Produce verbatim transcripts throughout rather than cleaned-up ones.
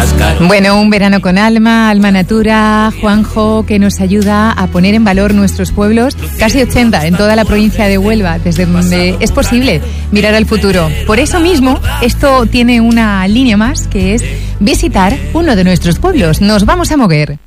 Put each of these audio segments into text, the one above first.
más caro. Bueno, un verano con alma, Alma Natura, Juanjo, que nos ayuda a poner en valor nuestros pueblos, casi ochenta en toda la provincia de Huelva, desde donde es posible mirar al futuro. Por eso mismo, esto tiene una línea más, que es visitar uno de nuestros pueblos. Nos vamos a Moguer.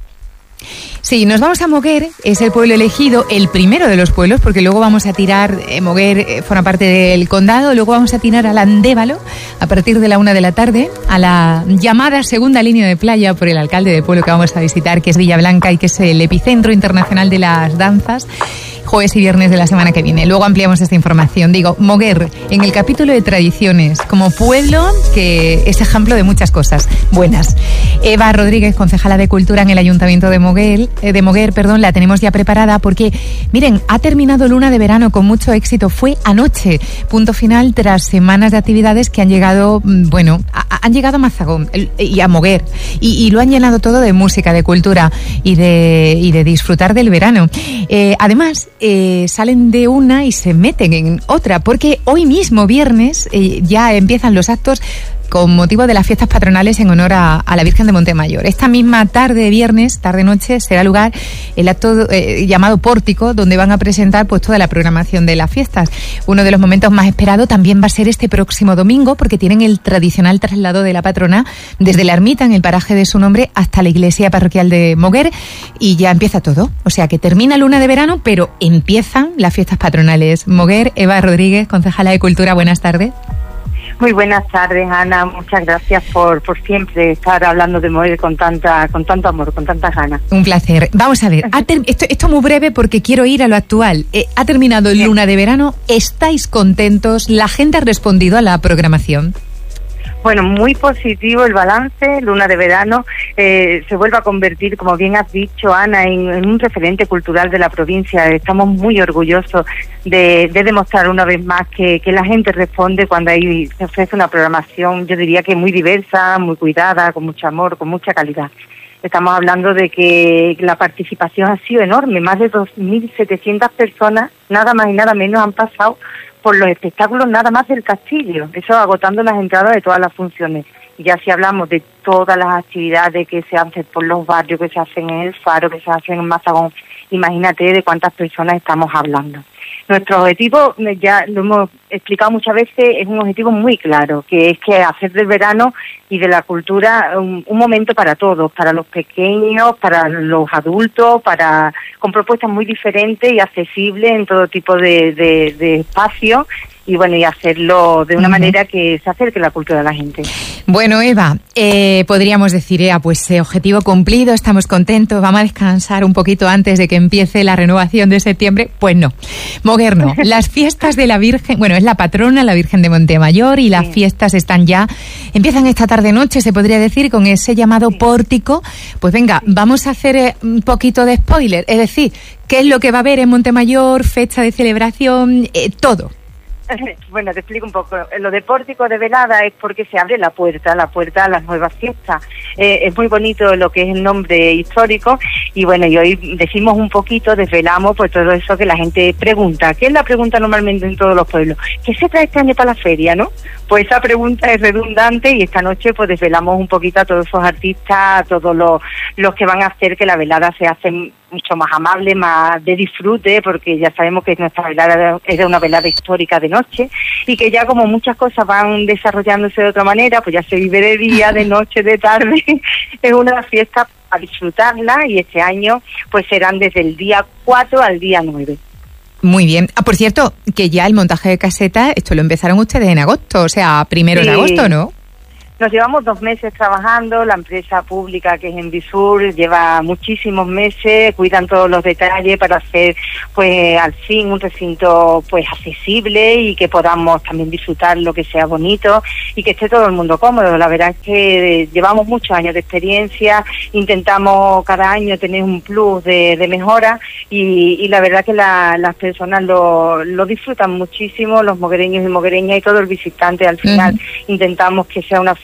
Sí, nos vamos a Moguer, es el pueblo elegido, el primero de los pueblos, porque luego vamos a tirar, eh, Moguer eh, forma parte del condado, luego vamos a tirar al Andévalo a partir de la una de la tarde, a la llamada segunda línea de playa por el alcalde del pueblo que vamos a visitar, que es Villablanca y que es el epicentro internacional de las danzas, jueves y viernes de la semana que viene. Luego ampliamos esta información. Digo, Moguer, en el capítulo de tradiciones, como pueblo que es ejemplo de muchas cosas buenas. Eva Rodríguez, concejala de Cultura en el Ayuntamiento de Moguer, eh, de Moguer, perdón, la tenemos ya preparada porque, miren, ha terminado Luna de Verano con mucho éxito. Fue anoche, punto final tras semanas de actividades que han llegado, bueno, a, han llegado a Mazagón y a Moguer y, y lo han llenado todo de música, de cultura y de, y de disfrutar del verano. Eh, además, Eh, salen de una y se meten en otra, porque hoy mismo, viernes, eh, ya empiezan los actos con motivo de las fiestas patronales en honor a, a la Virgen de Montemayor. Esta misma tarde, viernes, tarde-noche, será lugar el acto eh, llamado Pórtico, donde van a presentar pues toda la programación de las fiestas. Uno de los momentos más esperados también va a ser este próximo domingo, porque tienen el tradicional traslado de la patrona desde la ermita, en el paraje de su nombre, hasta la iglesia parroquial de Moguer, y ya empieza todo. O sea que termina Luna de Verano, pero empiezan las fiestas patronales. Moguer, Eva Rodríguez, concejala de Cultura, buenas tardes. Muy buenas tardes, Ana. Muchas gracias por, por siempre estar hablando de Moguer con tanta, con tanto amor, con tantas ganas. Un placer. Vamos a ver, ha ter- esto, esto muy breve porque quiero ir a lo actual. Eh, ha terminado el Luna de Verano, ¿estáis contentos? ¿La gente ha respondido a la programación? Bueno, muy positivo el balance. Luna de Verano eh, se vuelve a convertir, como bien has dicho, Ana, en, en un referente cultural de la provincia. Estamos muy orgullosos de, de demostrar una vez más que, que la gente responde cuando hay, se ofrece una programación, yo diría que muy diversa, muy cuidada, con mucho amor, con mucha calidad. Estamos hablando de que la participación ha sido enorme. Más de dos mil setecientas personas, nada más y nada menos, han pasado por los espectáculos nada más del castillo, eso agotando las entradas de todas las funciones. Y ya si hablamos de todas las actividades que se hacen por los barrios, que se hacen en el Faro, que se hacen en Mazagón, imagínate de cuántas personas estamos hablando. Nuestro objetivo, ya lo hemos explicado muchas veces, es un objetivo muy claro, que es que hacer del verano y de la cultura un, un momento para todos, para los pequeños, para los adultos, para con propuestas muy diferentes y accesibles en todo tipo de, de, de espacios. Y bueno, y hacerlo de una uh-huh. manera que se acerque la cultura a la gente. Bueno, Eva, eh, podríamos decir, eh, pues eh, objetivo cumplido, estamos contentos, vamos a descansar un poquito antes de que empiece la renovación de septiembre. Pues no, Moguer no. Las fiestas de la Virgen, bueno, es la patrona, la Virgen de Montemayor, y las sí. fiestas están ya, empiezan esta tarde-noche, se podría decir, con ese llamado sí. pórtico. Pues venga, sí. vamos a hacer eh, un poquito de spoiler, es decir, ¿qué es lo que va a haber en Montemayor, fecha de celebración, eh, todo? Bueno, te explico un poco. Lo de pórtico de velada es porque se abre la puerta, la puerta a las nuevas fiestas. Eh, es muy bonito lo que es el nombre histórico y bueno, y hoy decimos un poquito, desvelamos pues todo eso que la gente pregunta. ¿Qué es la pregunta normalmente en todos los pueblos? ¿Qué se trae este año para la feria, no? Pues esa pregunta es redundante y esta noche pues desvelamos un poquito a todos esos artistas, a todos los, los que van a hacer que la velada se hace mucho más amable, más de disfrute, porque ya sabemos que nuestra velada es una velada histórica de noche y que ya como muchas cosas van desarrollándose de otra manera, pues ya se vive de día, de noche, de tarde. Es una fiesta para disfrutarla y este año pues serán desde el día cuatro al día nueve. Muy bien. Ah, por cierto, que ya el montaje de caseta, esto lo empezaron ustedes en agosto, o sea, primeros sí. de agosto, ¿no? Nos llevamos dos meses trabajando, la empresa pública que es Envisur lleva muchísimos meses, cuidan todos los detalles para hacer pues al fin un recinto pues accesible y que podamos también disfrutar lo que sea bonito y que esté todo el mundo cómodo. La verdad es que llevamos muchos años de experiencia, intentamos cada año tener un plus de, de mejora y, y la verdad que la, las personas lo, lo disfrutan muchísimo, los moguereños y moguereñas y todo el visitante al final uh-huh. intentamos que sea una fiesta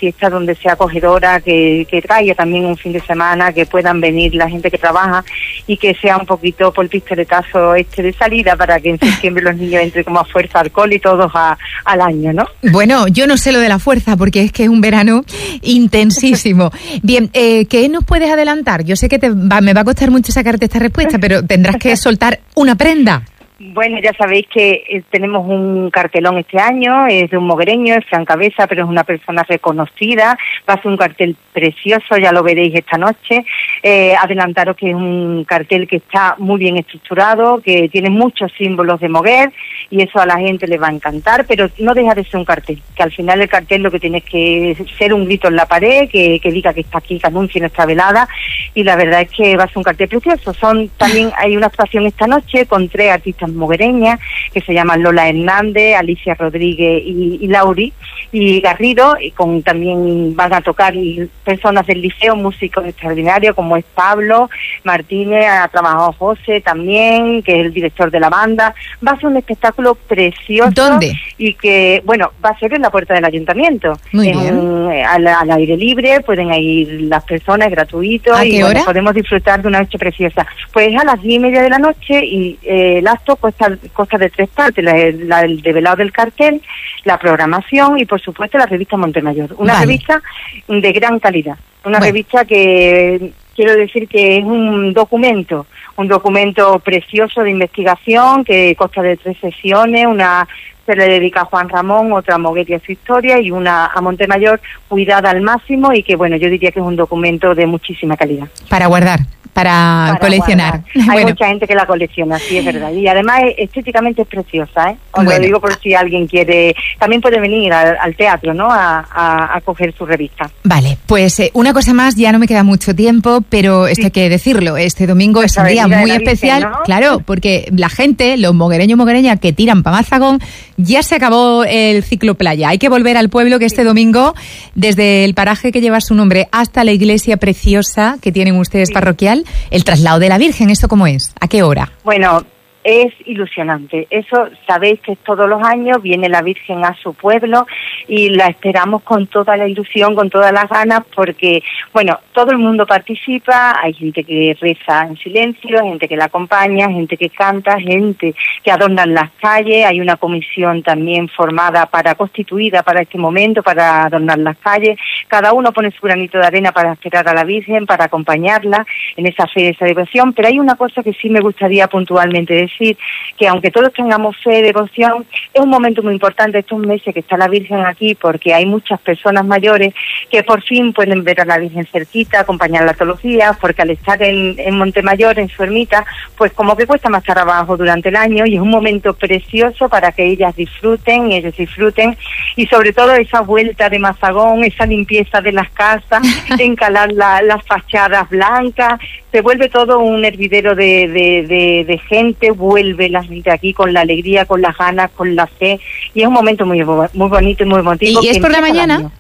fiesta donde sea acogedora, que, que traiga también un fin de semana, que puedan venir la gente que trabaja y que sea un poquito por el pistoletazo este de salida para que en septiembre los niños entren como a fuerza alcohol y todos a, al año, ¿no? Bueno, yo no sé lo de la fuerza porque es que es un verano intensísimo. Bien, eh, ¿qué nos puedes adelantar? Yo sé que te va, me va a costar mucho sacarte esta respuesta, pero tendrás que soltar una prenda. Bueno, ya sabéis que eh, tenemos un cartelón este año, es de un moguereño, es Fran Cabeza, pero es una persona reconocida, va a ser un cartel precioso, ya lo veréis esta noche. Eh, adelantaros que es un cartel que está muy bien estructurado, que tiene muchos símbolos de Moguer, y eso a la gente le va a encantar, pero no deja de ser un cartel, que al final el cartel lo que tiene es que ser un grito en la pared, que, que diga que está aquí, que anuncie nuestra velada, y la verdad es que va a ser un cartel precioso. Son también hay una actuación esta noche con tres artistas moguereñas que se llaman Lola Hernández, Alicia Rodríguez y, y Lauri y Garrido, y con también van a tocar y personas del liceo, músicos extraordinarios como es Pablo Martínez, ha trabajado José también, que es el director de la banda. Va a ser un espectáculo precioso. ¿Dónde? Y que, bueno, va a ser en la puerta del ayuntamiento. Muy en, bien. Al, al aire libre, pueden ir las personas, gratuito. ¿A y qué bueno, hora? podemos disfrutar de una noche preciosa. Pues a las diez y media de la noche, y eh, el acto consta, consta de tres partes: la, la, el develado del cartel, la programación y por supuesto la revista Montemayor. Una Vale. revista de gran calidad. Una Bueno. revista que quiero decir que es un documento, un documento precioso de investigación que consta de tres sesiones, una se le dedica a Juan Ramón, otra a Moguer y a su historia, y una a Montemayor, cuidada al máximo, y que bueno, yo diría que es un documento de muchísima calidad. Para guardar, para, Para coleccionar. guardar. Hay Bueno. mucha gente que la colecciona, sí, es verdad. Y además estéticamente es preciosa, ¿eh? Os Bueno. lo digo por si alguien quiere. También puede venir al, al teatro, ¿no? A, a, a coger su revista. Vale, pues eh, una cosa más, ya no me queda mucho tiempo, pero esto Sí. hay que decirlo, este domingo Pues es un la día Avenida de muy la Virgen, especial, ¿no? claro, porque la gente, los moguereños moguereñas que tiran pa' Mazagón, ya se acabó el ciclo playa, hay que volver al pueblo que este domingo, desde el paraje que lleva su nombre hasta la iglesia preciosa que tienen ustedes Sí. parroquial, el traslado de la Virgen, ¿esto cómo es? ¿A qué hora? Bueno, es ilusionante. Eso sabéis que todos los años viene la Virgen a su pueblo y la esperamos con toda la ilusión, con todas las ganas, porque, bueno, todo el mundo participa, hay gente que reza en silencio, gente que la acompaña, gente que canta, gente que adorna las calles, hay una comisión también formada para, constituida para este momento, para adornar las calles, cada uno pone su granito de arena para esperar a la Virgen, para acompañarla en esa fe, esa devoción, pero hay una cosa que sí me gustaría puntualmente decir, que aunque todos tengamos fe, devoción, es un momento muy importante estos meses que está la Virgen aquí, porque hay muchas personas mayores que por fin pueden ver a la Virgen cerquita, acompañarla todos los días, porque al estar en, en Montemayor, en su ermita, pues como que cuesta más trabajo durante el año, y es un momento precioso para que ellas disfruten, y ellos disfruten, y sobre todo esa vuelta de Mazagón, esa limpieza de las casas, encalar la, las fachadas blancas, se vuelve todo un hervidero de, de, de, de gente, vuelve la gente aquí con la alegría, con las ganas, con la fe, y es un momento muy muy bonito y muy emotivo. ¿Y es que por la empieza el mañana? año.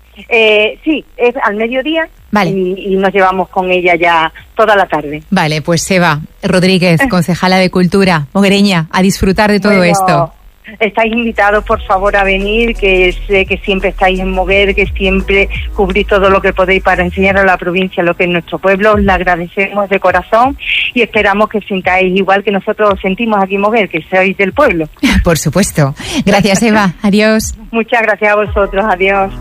Eh, sí, es al mediodía. Vale. y, y nos llevamos con ella ya toda la tarde. Vale, pues Eva Rodríguez, concejala de Cultura, moguereña, a disfrutar de todo Bueno, esto. Estáis invitados, por favor, a venir, que sé que siempre estáis en Moguer, que siempre cubrís todo lo que podéis para enseñar a la provincia lo que es nuestro pueblo. Os lo agradecemos de corazón y esperamos que sintáis igual que nosotros sentimos aquí en Moguer, que sois del pueblo. Por supuesto. Gracias, Eva. Adiós. Muchas gracias a vosotros. Adiós.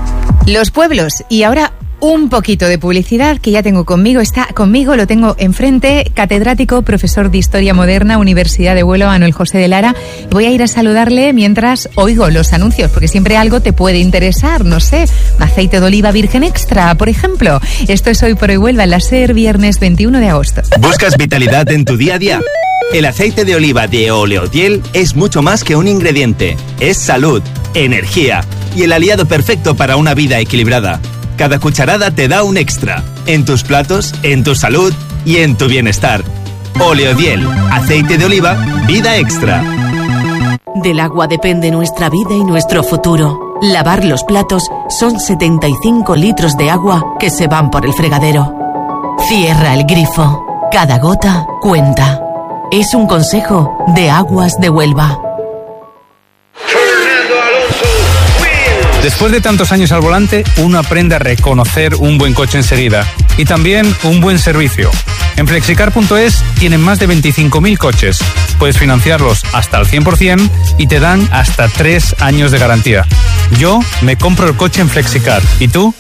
Los pueblos. Y ahora un poquito de publicidad que ya tengo conmigo. Está conmigo, lo tengo enfrente, catedrático, profesor de Historia Moderna, Universidad de Huelva, Manuel José de Lara. Voy a ir a saludarle mientras oigo los anuncios, porque siempre algo te puede interesar, no sé, aceite de oliva virgen extra, por ejemplo. Esto es Hoy por Hoy Huelva, en la SER, viernes veintiuno de agosto. ¿Buscas vitalidad en tu día a día? El aceite de oliva de Oleodiel es mucho más que un ingrediente. Es salud, energía y el aliado perfecto para una vida equilibrada. Cada cucharada te da un extra, en tus platos, en tu salud y en tu bienestar. Oleodiel, aceite de oliva, vida extra. Del agua depende nuestra vida y nuestro futuro. Lavar los platos son setenta y cinco litros de agua que se van por el fregadero. Cierra el grifo. Cada gota cuenta. Es un consejo de Aguas de Huelva. Fernando Alonso wins. Después de tantos años al volante, uno aprende a reconocer un buen coche enseguida y también un buen servicio. En flexicar punto es tienen más de veinticinco mil coches. Puedes financiarlos hasta el cien por ciento y te dan hasta tres años de garantía. Yo me compro el coche en Flexicar. ¿Y tú?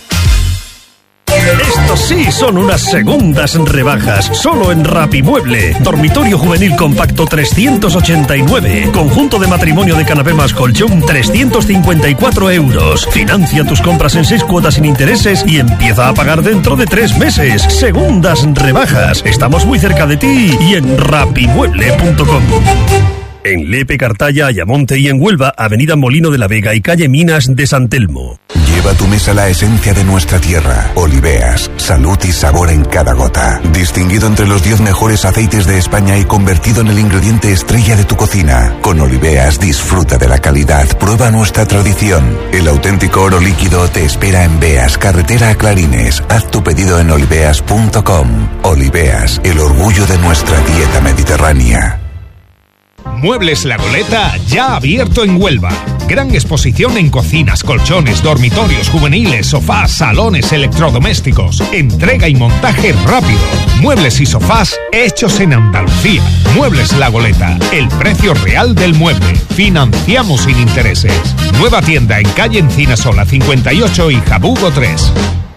Estos sí son unas segundas rebajas, solo en Rapimueble. Dormitorio juvenil compacto trescientos ochenta y nueve. Conjunto de matrimonio de canapé más colchón trescientos cincuenta y cuatro euros. Financia tus compras en seis cuotas sin intereses y empieza a pagar dentro de tres meses. Segundas rebajas. Estamos muy cerca de ti y en rapimueble punto com. En Lepe, Cartaya, Ayamonte y en Huelva, Avenida Molino de la Vega y calle Minas de San Telmo. Lleva a tu mesa la esencia de nuestra tierra. Oliveas, salud y sabor en cada gota. Distinguido entre los diez mejores aceites de España y convertido en el ingrediente estrella de tu cocina. Con Oliveas disfruta de la calidad, prueba nuestra tradición. El auténtico oro líquido te espera en Beas, carretera a Clarines. Haz tu pedido en oliveas punto com. Oliveas, el orgullo de nuestra dieta mediterránea. Muebles La Goleta ya abierto en Huelva. Gran exposición en cocinas, colchones, dormitorios juveniles, sofás, salones, electrodomésticos. Entrega y montaje rápido. Muebles y sofás hechos en Andalucía. Muebles La Goleta. El precio real del mueble. Financiamos sin intereses. Nueva tienda en calle Encinasola cincuenta y ocho y Jabugo tres.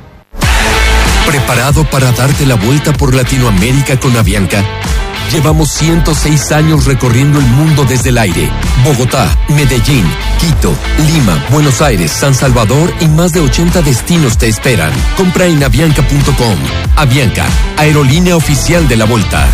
¿Preparado para darte la vuelta por Latinoamérica con Avianca? Llevamos ciento seis años recorriendo el mundo desde el aire. Bogotá, Medellín, Quito, Lima, Buenos Aires, San Salvador y más de ochenta destinos te esperan. Compra en avianca punto com. Avianca, aerolínea oficial de la Volta.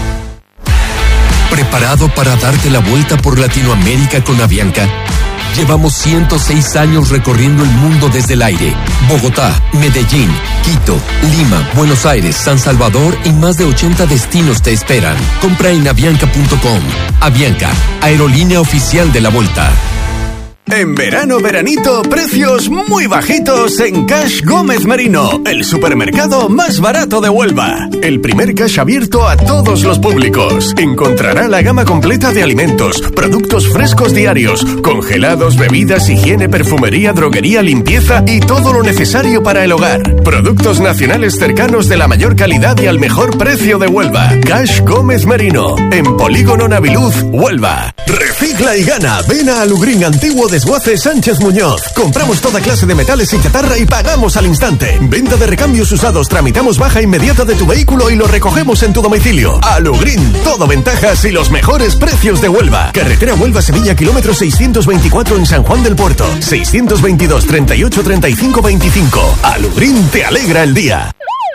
¿Preparado para darte la vuelta por Latinoamérica con Avianca? Llevamos ciento seis años recorriendo el mundo desde el aire. Bogotá, Medellín, Quito, Lima, Buenos Aires, San Salvador y más de ochenta destinos te esperan. Compra en avianca punto com. Avianca, aerolínea oficial de la Volta. En verano, veranito, precios muy bajitos en Cash Gómez Merino, el supermercado más barato de Huelva. El primer cash abierto a todos los públicos. Encontrará la gama completa de alimentos, productos frescos diarios, congelados, bebidas, higiene, perfumería, droguería, limpieza y todo lo necesario para el hogar. Productos nacionales cercanos de la mayor calidad y al mejor precio de Huelva. Cash Gómez Merino, en Polígono Naviluz, Huelva. Recicla y gana. Ven a Alugrín Antiguo Desguace Sánchez Muñoz. Compramos toda clase de metales y chatarra y pagamos al instante. Venta de recambios usados. Tramitamos baja inmediata de tu vehículo y lo recogemos en tu domicilio. Alugrín, todo ventajas y los mejores precios de Huelva. Carretera Huelva-Sevilla, kilómetro seiscientos veinticuatro en San Juan del Puerto. seiscientos veintidós, treinta y ocho, treinta y cinco, veinticinco. Alugrín te alegra el día.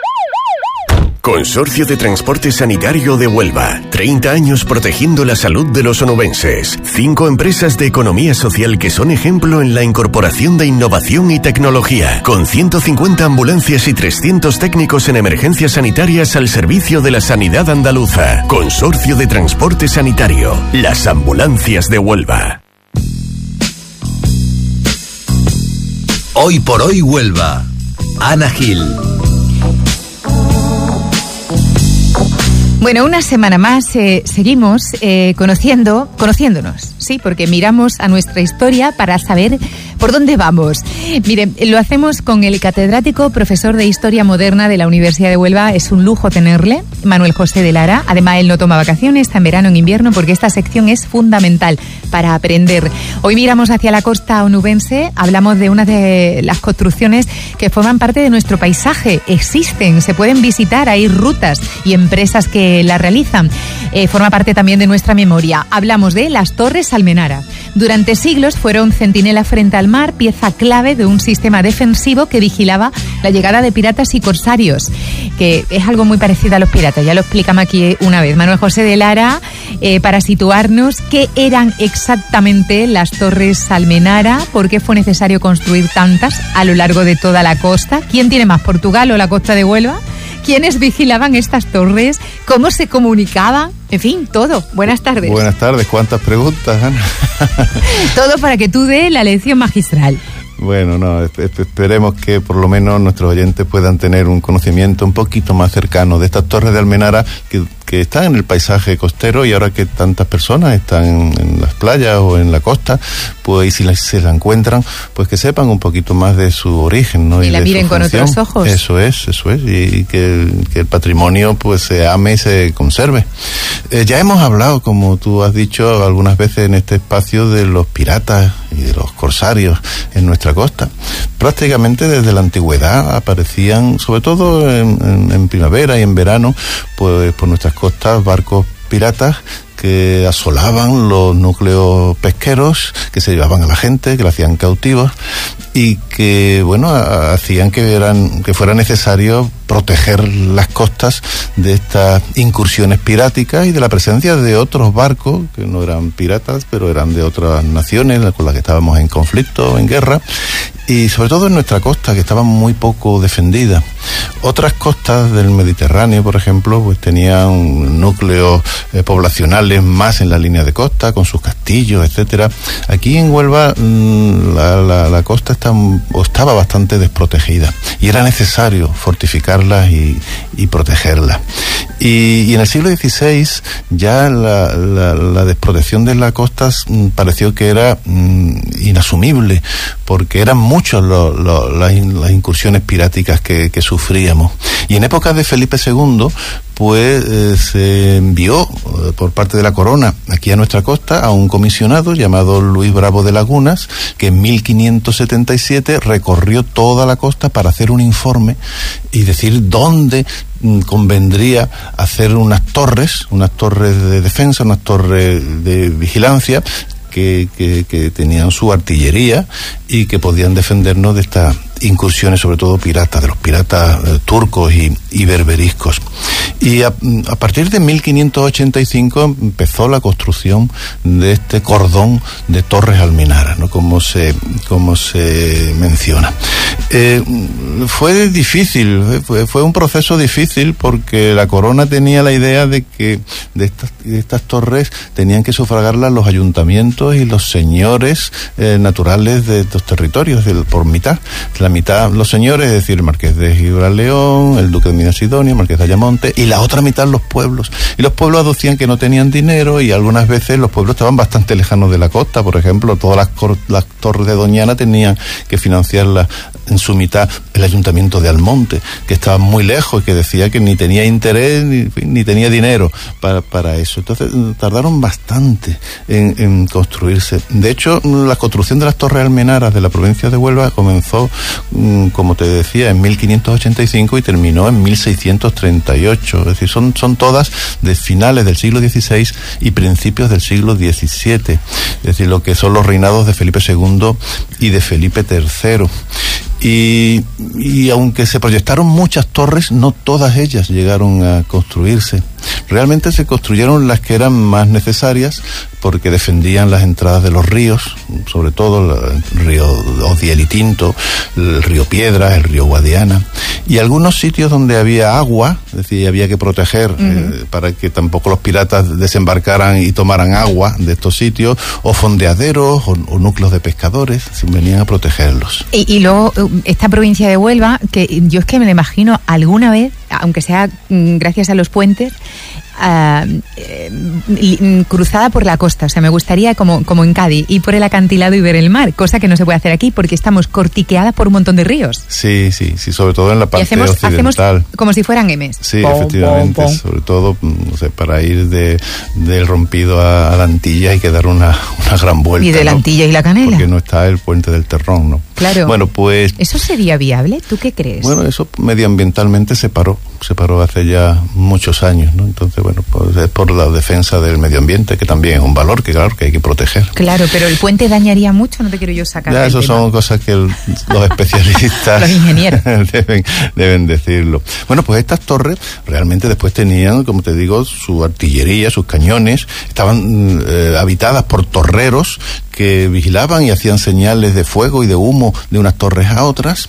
Consorcio de Transporte Sanitario de Huelva. treinta años protegiendo la salud de los onubenses. Cinco empresas de economía social que son ejemplo en la incorporación de innovación y tecnología. Con ciento cincuenta ambulancias y trescientos técnicos en emergencias sanitarias al servicio de la sanidad andaluza. Consorcio de Transporte Sanitario. Las ambulancias de Huelva. Hoy por hoy Huelva. Ana Gil. Bueno, una semana más eh, seguimos eh, conociendo, conociéndonos, sí, porque miramos a nuestra historia para saber por dónde vamos. Miren, lo hacemos con el catedrático profesor de Historia Moderna de la Universidad de Huelva. Es un lujo tenerle, Manuel José de Lara. Además, él no toma vacaciones, está en verano, en invierno, porque esta sección es fundamental para aprender. Hoy miramos hacia la costa onubense, hablamos de una de las construcciones que forman parte de nuestro paisaje. Existen, se pueden visitar, hay rutas y empresas que la realizan. Eh, forma parte también de nuestra memoria. Hablamos de las Torres Almenara. Durante siglos fueron centinela frente al mar, pieza clave de un sistema defensivo que vigilaba la llegada de piratas y corsarios, que es algo muy parecido a los piratas. Ya lo explicamos aquí una vez. Manuel José de Lara, eh, para situarnos, ¿qué eran exactamente las Torres Almenara? ¿Por qué fue necesario construir tantas a lo largo de toda la costa? ¿Quién tiene más, Portugal o la costa de Huelva? ¿Quiénes vigilaban estas torres? ¿Cómo se comunicaban? En fin, todo. Buenas tardes. Buenas tardes. ¿Cuántas preguntas, Ana? Todo para que tú des la lección magistral. Bueno, no, esperemos que por lo menos nuestros oyentes puedan tener un conocimiento un poquito más cercano de estas Torres de Almenara que, que están en el paisaje costero, y ahora que tantas personas están en, en las playas o en la costa, pues y si la, se la encuentran, pues que sepan un poquito más de su origen, ¿no? Y, y la miren con función. otros ojos. Eso es, eso es, y, y que, que el patrimonio pues se ame y se conserve. Eh, ya hemos hablado, como tú has dicho algunas veces en este espacio, de los piratas y de los corsarios en nuestra costa. Prácticamente desde la antigüedad aparecían, sobre todo en, en, en primavera y en verano, pues por nuestras costas barcos piratas que asolaban los núcleos pesqueros, que se llevaban a la gente, que la hacían cautivos, y que, bueno, a, hacían que eran, que fuera necesario proteger las costas de estas incursiones piráticas y de la presencia de otros barcos, que no eran piratas, pero eran de otras naciones con las que estábamos en conflicto, en guerra, y sobre todo en nuestra costa, que estaba muy poco defendida. Otras costas del Mediterráneo, por ejemplo, pues tenían núcleos eh, poblacionales más en la línea de costa, con sus castillos, etcétera. Aquí en Huelva mmm, la, la, la costa está, o estaba bastante desprotegida, y era necesario fortificarlas y, y protegerlas. Y, y en el siglo dieciséis ya la, la, la desprotección de las costas mmm, pareció que era mmm, inasumible, porque eran muchas lo, lo, las, las incursiones piráticas que, que sufríamos. Y en épocas de Felipe segundo, pues eh, se envió eh, por parte de la corona aquí a nuestra costa a un comisionado llamado Luis Bravo de Lagunas, que en mil quinientos setenta y siete recorrió toda la costa para hacer un informe y decir dónde mm, convendría hacer unas torres, unas torres de defensa, unas torres de vigilancia, Que, que, que tenían su artillería y que podían defendernos de estas incursiones, sobre todo piratas, de los piratas eh, turcos y, y berberiscos. Y a, a partir de mil quinientos ochenta y cinco empezó la construcción de este cordón de torres almenaras, ¿no? Como se, como se menciona. Eh, fue difícil, fue, fue un proceso difícil, porque la corona tenía la idea de que de estas, de estas torres tenían que sufragarlas los ayuntamientos y los señores eh, naturales de estos territorios, del, por mitad. La mitad los señores, es decir, el marqués de Gibraleón, el duque de Minas Sidonia, el marqués de Ayamonte, y la otra mitad los pueblos. Y los pueblos aducían que no tenían dinero, y algunas veces los pueblos estaban bastante lejanos de la costa. Por ejemplo, todas las, cor- las torres de Doñana tenían que financiarlas en su mitad el ayuntamiento de Almonte, que estaba muy lejos y que decía que ni tenía interés ni, ni tenía dinero para, para eso. Entonces tardaron bastante en, en construirse. De hecho, la construcción de las torres almenaras de la provincia de Huelva comenzó, como te decía, en mil quinientos ochenta y cinco y terminó en mil seiscientos treinta y ocho. Es decir, son, son todas de finales del siglo dieciséis y principios del siglo diecisiete. Es decir, lo que son los reinados de Felipe segundo y de Felipe tercero. Y, y aunque se proyectaron muchas torres, no todas ellas llegaron a construirse. Realmente se construyeron las que eran más necesarias, porque defendían las entradas de los ríos, sobre todo el río Odiel y Tinto, el río Piedras, el río Guadiana, y algunos sitios donde había agua, es decir, había que proteger uh-huh. eh, para que tampoco los piratas desembarcaran y tomaran agua de estos sitios, o fondeaderos o, o núcleos de pescadores, venían a protegerlos. Y, y luego esta provincia de Huelva, que yo es que me la imagino alguna vez, aunque sea gracias a los puentes, Uh, eh, cruzada por la costa. O sea, me gustaría como, como en Cádiz, ir por el acantilado y ver el mar, cosa que no se puede hacer aquí porque estamos cortiqueadas por un montón de ríos. Sí, sí, sí, sobre todo en la parte y hacemos, occidental. Hacemos como si fueran emes. Sí, pom, efectivamente, pom, pom. Sobre todo, no sé, para ir de del Rompido a, a la Antilla hay que dar una, una gran vuelta. Y de la ¿no? Antilla y la Canela. Porque no está el puente del Terrón, ¿no? Claro. Bueno, pues... ¿Eso sería viable? ¿Tú qué crees? Bueno, eso medioambientalmente se paró, se paró hace ya muchos años, ¿no? Entonces, bueno, pues es por la defensa del medio ambiente, que también es un valor que, claro, que hay que proteger. Claro, pero el puente dañaría mucho, no te quiero yo sacar. Ya, eso son cosas que el, los especialistas los ingenieros deben, deben decirlo. Bueno, pues estas torres realmente después tenían, como te digo, su artillería, sus cañones, estaban eh, habitadas por torreros que que vigilaban y hacían señales de fuego y de humo de unas torres a otras,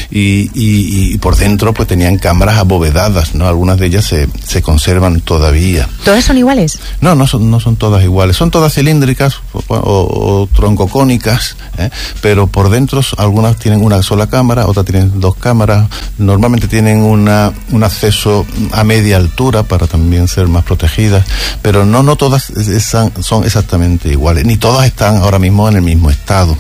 y, y, y por dentro pues tenían cámaras abovedadas, ¿no? Algunas de ellas se, se conservan todavía. ¿Todas son iguales? No, no son, no son todas iguales, son todas cilíndricas o, o, o troncocónicas, ¿eh? Pero por dentro algunas tienen una sola cámara, otras tienen dos cámaras, normalmente tienen una, un acceso a media altura para también ser más protegidas, pero no, no todas esan, son exactamente iguales, ni todas están ahora mismo en el mismo estado.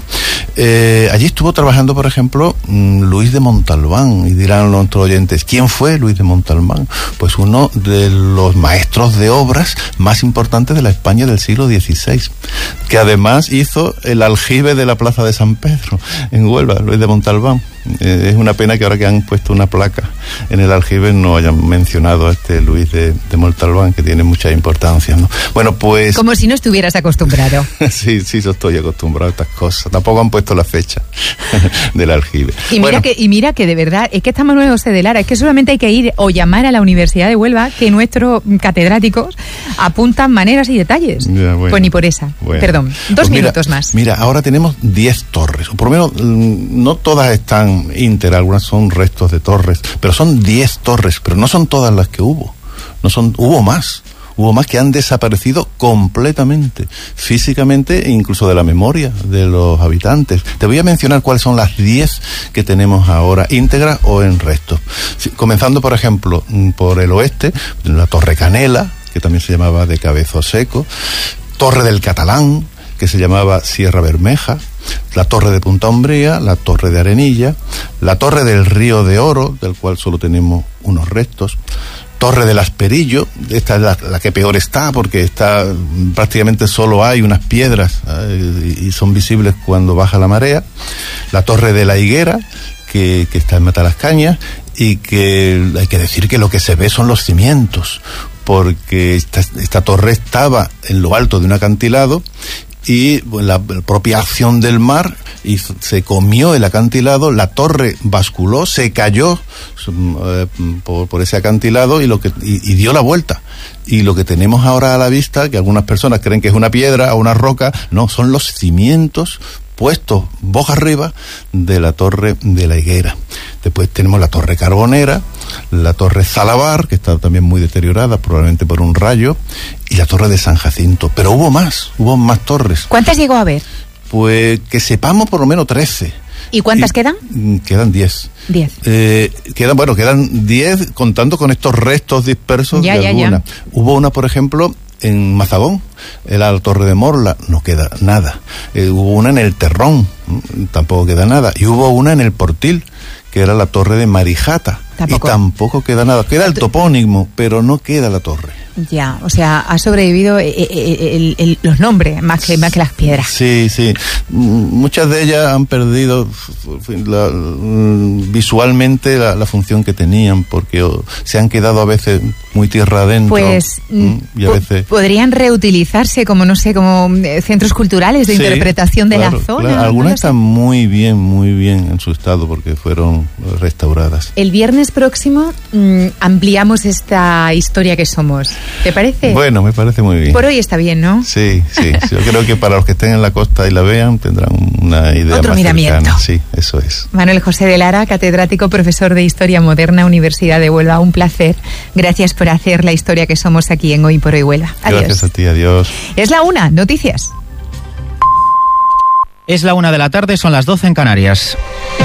Eh, allí estuvo trabajando, por ejemplo, Luis de Montalbán, y dirán nuestros oyentes, ¿quién fue Luis de Montalbán? Pues uno de los maestros de obras más importantes de la España del siglo dieciséis, que además hizo el aljibe de la Plaza de San Pedro, en Huelva, Luis de Montalbán. Eh, es una pena que ahora que han puesto una placa en el aljibe no hayan mencionado a este Luis de, de Montalbán, que tiene mucha importancia, ¿no? Bueno, pues... Como si no estuvieras acostumbrado. sí, sí, yo estoy acostumbrado a estas cosas. Tampoco han puesto la fecha del aljibe. Y mira, bueno. que, y mira que de verdad, es que está Manuel José de Lara, es que solamente hay que ir o llamar a la Universidad de Huelva, que nuestros catedráticos apuntan maneras y detalles. Ya, bueno, pues ni por esa. Bueno. Perdón, dos pues minutos mira, más. Mira, ahora tenemos diez torres, o por lo menos no todas están ínter, algunas son restos de torres, pero son diez torres, pero no son todas las que hubo, no son, hubo más, hubo más que han desaparecido completamente, físicamente e incluso de la memoria de los habitantes. Te voy a mencionar cuáles son las diez que tenemos ahora, íntegras o en restos. Sí, comenzando, por ejemplo, por el oeste, la Torre Canela, que también se llamaba de Cabezo Seco, Torre del Catalán, que se llamaba Sierra Bermeja, la Torre de Punta Umbría, la Torre de Arenilla, la Torre del Río de Oro, del cual solo tenemos unos restos, Torre del Asperillo, esta es la, la que peor está, porque está prácticamente solo hay unas piedras, ¿eh? y, y son visibles cuando baja la marea, la Torre de la Higuera, que, que está en Matalascañas, y que hay que decir que lo que se ve son los cimientos, porque esta, esta torre estaba en lo alto de un acantilado, y la propia acción del mar hizo, se comió el acantilado, la torre basculó, se cayó eh, por, por ese acantilado y lo que y, y dio la vuelta. Y lo que tenemos ahora a la vista, que algunas personas creen que es una piedra o una roca, no, son los cimientos puestos boca arriba de la Torre de la Higuera. Después tenemos la Torre Carbonera, la Torre Zalabar, que está también muy deteriorada, probablemente por un rayo, y la Torre de San Jacinto. Pero hubo más, hubo más torres. ¿Cuántas llegó a haber? Pues que sepamos por lo menos trece. ¿Y cuántas y, quedan? Quedan diez. Diez. Eh, quedan, bueno, quedan diez contando con estos restos dispersos ya, de ya, alguna. Ya. Hubo una, por ejemplo, en Mazagón, era la Torre de Morla, no queda nada. Eh, hubo una en el Terrón, tampoco queda nada. Y hubo una en el Portil, que era la Torre de Marijata. ¿Tampoco? Y tampoco queda nada. Queda el topónimo, pero no queda la torre. Ya, o sea, ha sobrevivido el, el, el, los nombres más que, más que las piedras. Sí, sí. Muchas de ellas han perdido la, visualmente la, la función que tenían, porque o, se han quedado a veces muy tierra adentro. Pues y a veces podrían reutilizarse como, no sé, como centros culturales de sí, interpretación de claro, la zona. Claro. Algunas están muy bien, muy bien en su estado porque fueron restauradas. El viernes próximo mmm, ampliamos esta historia que somos. ¿Te parece? Bueno, me parece muy bien. Por hoy está bien, ¿no? Sí, sí. Yo creo que para los que estén en la costa y la vean tendrán una idea Otro más miramiento. cercana. Sí, eso es. Manuel José de Lara, catedrático, profesor de Historia Moderna, Universidad de Huelva. Un placer. Gracias por hacer la historia que somos aquí en Hoy por Hoy Huelva. Adiós. Gracias a ti, adiós. Es la una, noticias. Es la una de la tarde, son las doce en Canarias.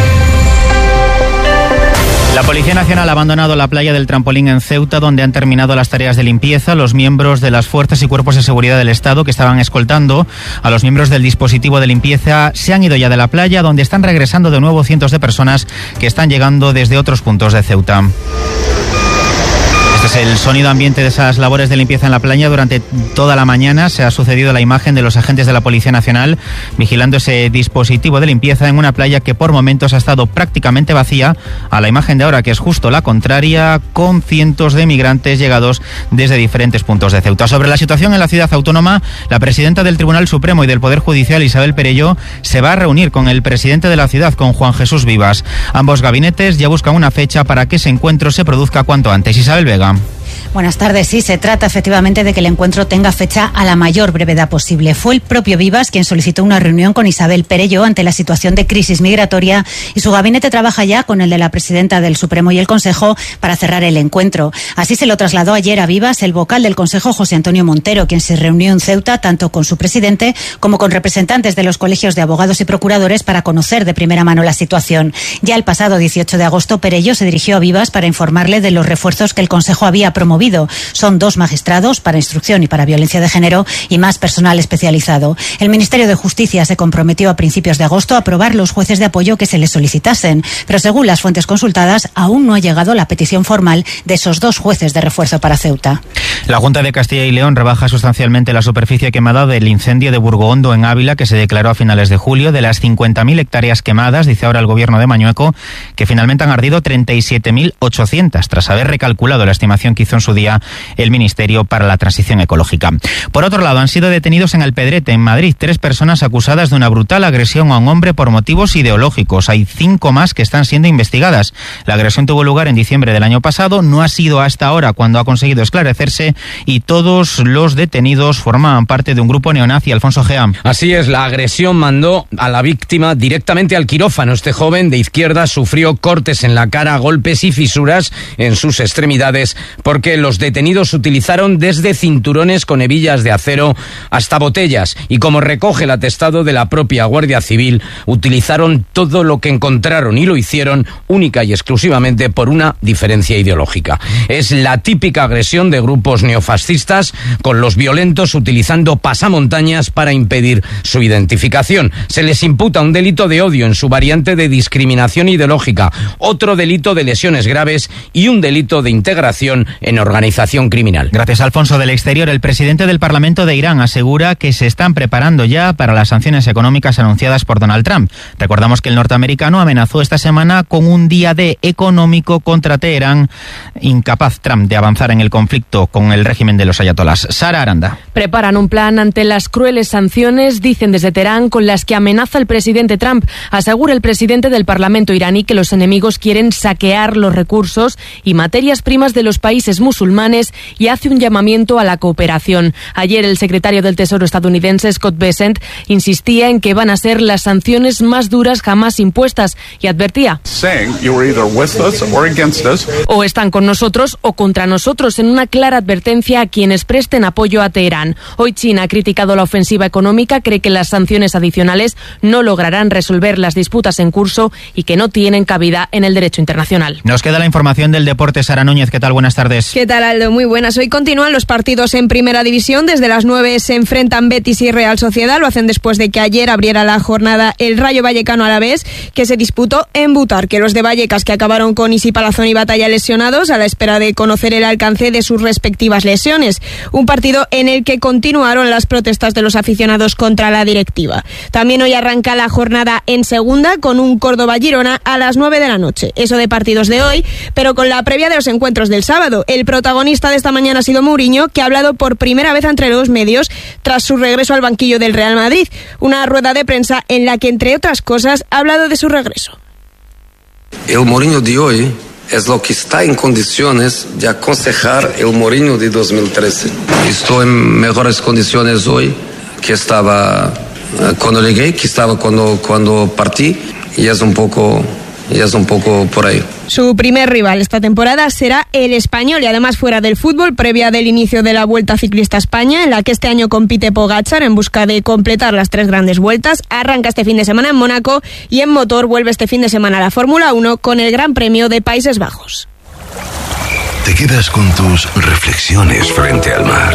La Policía Nacional ha abandonado la playa del Trampolín en Ceuta, donde han terminado las tareas de limpieza. Los miembros de las fuerzas y cuerpos de seguridad del Estado que estaban escoltando a los miembros del dispositivo de limpieza se han ido ya de la playa, donde están regresando de nuevo cientos de personas que están llegando desde otros puntos de Ceuta. Este es el sonido ambiente de esas labores de limpieza en la playa. Durante toda la mañana se ha sucedido la imagen de los agentes de la Policía Nacional vigilando ese dispositivo de limpieza en una playa que por momentos ha estado prácticamente vacía, a la imagen de ahora que es justo la contraria, con cientos de migrantes llegados desde diferentes puntos de Ceuta. Sobre la situación en la ciudad autónoma, la presidenta del Tribunal Supremo y del Poder Judicial, Isabel Perelló, se va a reunir con el presidente de la ciudad, con Juan Jesús Vivas. Ambos gabinetes ya buscan una fecha para que ese encuentro se produzca cuanto antes. Isabel Vega. Buenas tardes. Sí, se trata efectivamente de que el encuentro tenga fecha a la mayor brevedad posible. Fue el propio Vivas quien solicitó una reunión con Isabel Perello ante la situación de crisis migratoria y su gabinete trabaja ya con el de la presidenta del Supremo y el Consejo para cerrar el encuentro. Así se lo trasladó ayer a Vivas el vocal del Consejo, José Antonio Montero, quien se reunió en Ceuta tanto con su presidente como con representantes de los colegios de abogados y procuradores para conocer de primera mano la situación. Ya el pasado dieciocho de agosto, Perello se dirigió a Vivas para informarle de los refuerzos que el Consejo había promovido. Son dos magistrados para instrucción y para violencia de género y más personal especializado. El Ministerio de Justicia se comprometió a principios de agosto a aprobar los jueces de apoyo que se les solicitasen, pero según las fuentes consultadas, aún no ha llegado la petición formal de esos dos jueces de refuerzo para Ceuta. La Junta de Castilla y León rebaja sustancialmente la superficie quemada del incendio de Burgohondo en Ávila, que se declaró a finales de julio. De las cincuenta mil hectáreas quemadas, dice ahora el gobierno de Mañueco, que finalmente han ardido treinta y siete mil ochocientas, tras haber recalculado la estimación que hizo en su día el Ministerio para la Transición Ecológica. Por otro lado, han sido detenidos en Alpedrete, en Madrid, tres personas acusadas de una brutal agresión a un hombre por motivos ideológicos. Hay cinco más que están siendo investigadas. La agresión tuvo lugar en diciembre del año pasado, no ha sido hasta ahora cuando ha conseguido esclarecerse y todos los detenidos formaban parte de un grupo neonazi. Alfonso Gea. Así es, la agresión mandó a la víctima directamente al quirófano. Este joven de izquierda sufrió cortes en la cara, golpes y fisuras en sus extremidades porque los detenidos utilizaron desde cinturones con hebillas de acero hasta botellas y, como recoge el atestado de la propia Guardia Civil, utilizaron todo lo que encontraron y lo hicieron única y exclusivamente por una diferencia ideológica. Es la típica agresión de grupos neofascistas, con los violentos utilizando pasamontañas para impedir su identificación. Se les imputa un delito de odio en su variante de discriminación ideológica, otro delito de lesiones graves y un delito de integración en organización criminal. Gracias, Alfonso. Del exterior, el presidente del Parlamento de Irán asegura que se están preparando ya para las sanciones económicas anunciadas por Donald Trump. Recordamos que el norteamericano amenazó esta semana con un día D económico contra Teherán, incapaz Trump de avanzar en el conflicto con el régimen de los ayatolás. Sara Aranda. Preparan un plan ante las crueles sanciones, dicen desde Teherán, con las que amenaza el presidente Trump. Asegura el presidente del Parlamento iraní que los enemigos quieren saquear los recursos y materias primas de los países musulmanes y hace un llamamiento a la cooperación. Ayer el secretario del Tesoro estadounidense, Scott Bessent, insistía en que van a ser las sanciones más duras jamás impuestas y advertía: o están con nosotros o contra nosotros, en una clara advertencia a quienes presten apoyo a Teherán. Hoy China ha criticado la ofensiva económica, cree que las sanciones adicionales no lograrán resolver las disputas en curso y que no tienen cabida en el derecho internacional. Nos queda la información del deporte. Sara Núñez, ¿qué tal? Buenas tardes. ¿Qué tal, Aldo? Muy buenas. Hoy continúan los partidos en Primera División. Desde las nueve se enfrentan Betis y Real Sociedad. Lo hacen después de que ayer abriera la jornada el Rayo Vallecano Alavés, que se disputó en Butarque. Los de Vallecas, que acabaron con Isi Palazón y Batalla lesionados a la espera de conocer el alcance de sus respectivas lesiones. Un partido en el que continuaron las protestas de los aficionados contra la directiva. También hoy arranca la jornada en Segunda con un Córdoba-Girona a las nueve de la noche. Eso de partidos de hoy, pero con la previa de los encuentros del sábado. El protagonista de esta mañana ha sido Mourinho, que ha hablado por primera vez entre los medios tras su regreso al banquillo del Real Madrid. Una rueda de prensa en la que, entre otras cosas, ha hablado de su regreso. El Mourinho de hoy es lo que está en condiciones de aconsejar el Mourinho de dos mil trece. Estoy en mejores condiciones hoy que estaba cuando llegué, que estaba cuando, cuando partí, y es un poco, y es un poco por ahí. Su primer rival esta temporada será el Español, y además fuera del fútbol, previa del inicio de la Vuelta Ciclista a España, en la que este año compite Pogačar en busca de completar las tres grandes vueltas. Arranca este fin de semana en Mónaco y en motor vuelve este fin de semana a la Fórmula uno con el Gran Premio de Países Bajos. Te quedas con tus reflexiones frente al mar,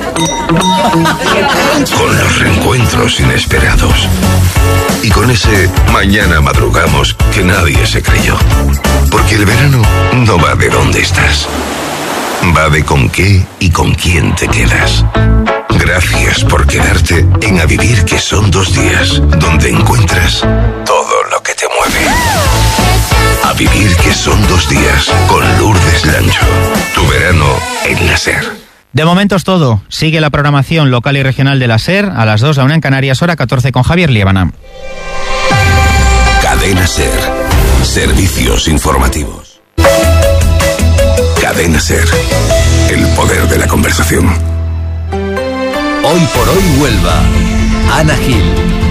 con los reencuentros inesperados y con ese mañana madrugamos que nadie se creyó. Porque el verano no va de dónde estás, va de con qué y con quién te quedas. Gracias por quedarte en A Vivir, que son dos días, donde encuentras todo lo que te mueve. A Vivir, que son dos días, con Lourdes Lancho. Tu verano en la SER. De momento es todo. Sigue la programación local y regional de la SER a las dos, la una en Canarias, hora catorce, con Javier Liébana. Cadena SER. Servicios informativos. Cadena SER. El poder de la conversación. Hoy por hoy Huelva. Ana Gil.